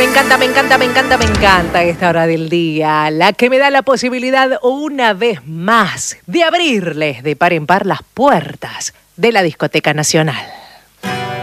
Me encanta esta hora del día, la que me da la posibilidad una vez más de abrirles de par en par las puertas de la Discoteca Nacional.